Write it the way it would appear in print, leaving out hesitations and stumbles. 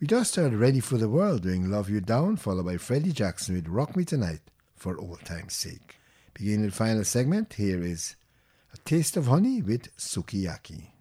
We just heard Ready for the World doing Love You Down, followed by Freddie Jackson with Rock Me Tonight for old time's sake. Beginning the final segment, here is A Taste of Honey with Sukiyaki.